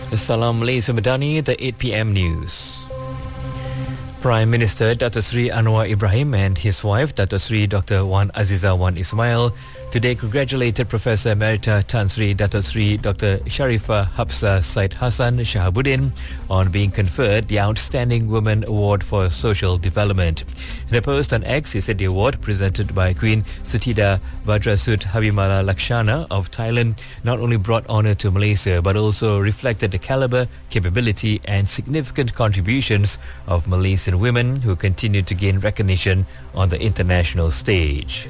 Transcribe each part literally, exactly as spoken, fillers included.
Salam Malaysia Madani, the eight p.m. news. Prime Minister Dato Sri Anwar Ibrahim and his wife Dato Sri Doctor Wan Aziza Wan Ismail today congratulated Professor Emerita Tan Sri Dato Sri Doctor Sharifah Hafsah Said Hassan Shahabuddin on being conferred the Outstanding Women Award for Social Development. In a post on X, he said the award presented by Queen Sutida Vajrasut Habimala Lakshana of Thailand not only brought honour to Malaysia but also reflected the calibre, capability and significant contributions of Malaysian women who continue to gain recognition on the international stage.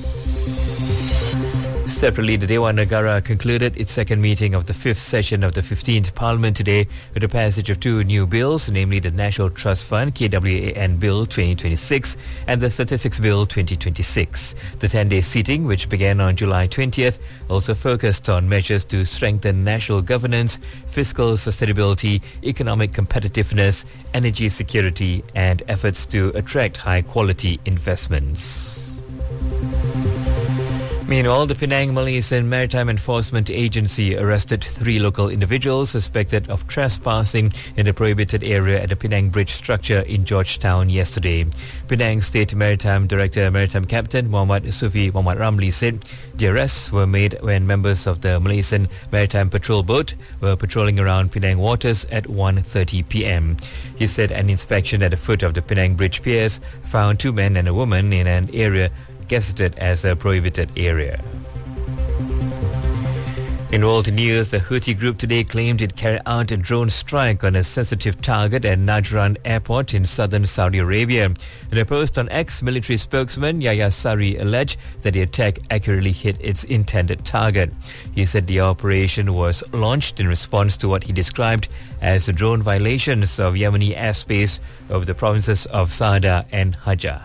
Separately, the Dewan Negara concluded its second meeting of the fifth session of the fifteenth Parliament today with the passage of two new bills, namely the National Trust Fund K W A N Bill twenty twenty-six and the Statistics Bill twenty twenty-six. The ten-day sitting, which began on July twentieth, also focused on measures to strengthen national governance, fiscal sustainability, economic competitiveness, energy security and efforts to attract high-quality investments. Meanwhile, the Penang Malaysian Maritime Enforcement Agency arrested three local individuals suspected of trespassing in the prohibited area at the Penang Bridge structure in Georgetown yesterday. Penang State Maritime Director Maritime Captain Muhammad Sufi Muhammad Ramli said the arrests were made when members of the Malaysian Maritime Patrol boat were patrolling around Penang waters at one thirty p.m. He said an inspection at the foot of the Penang Bridge piers found two men and a woman in an area gazetted as a prohibited area. In world news, the Houthi group today claimed it carried out a drone strike on a sensitive target at Najran Airport in southern Saudi Arabia. In a post on X, military spokesman Yahya Sari alleged that the attack accurately hit its intended target. He said the operation was launched in response to what he described as drone violations of Yemeni airspace over the provinces of Saada and Hajjah.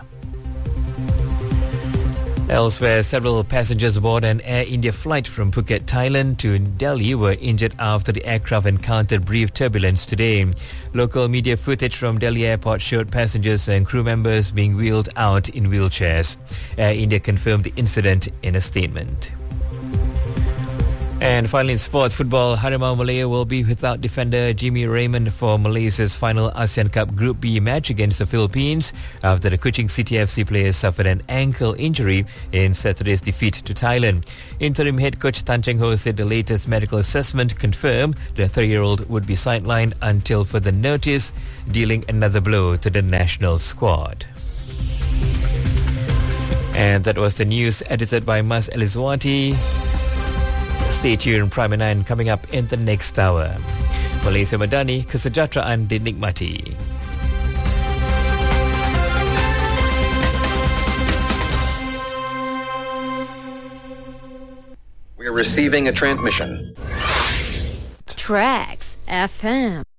Elsewhere, several passengers aboard an Air India flight from Phuket, Thailand to Delhi were injured after the aircraft encountered brief turbulence today. Local media footage from Delhi airport showed passengers and crew members being wheeled out in wheelchairs. Air India confirmed the incident in a statement. And finally in sports football, Harimau Malaya will be without defender Jimmy Raymond for Malaysia's final ASEAN Cup Group B match against the Philippines after the Kuching City F C player suffered an ankle injury in Saturday's defeat to Thailand. Interim head coach Tan Cheng Ho said the latest medical assessment confirmed the thirty-year-old would be sidelined until further notice, dealing another blow to the national squad. And that was the news edited by Mas Elizwati. Stay tuned, Prime nine coming up in the next hour. Malaysia Madani, kesejahteraan dinikmati. We're receiving a transmission. Tracks F M.